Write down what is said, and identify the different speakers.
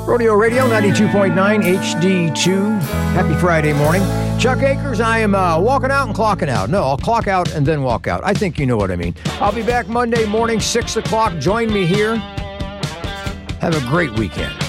Speaker 1: Rodeo Radio 92.9 HD2. Happy Friday morning. Chuck Akers, I am walking out and clocking out. No, I'll clock out and then walk out. I think you know what I mean. I'll be back Monday morning, 6 o'clock. Join me here. Have a great weekend.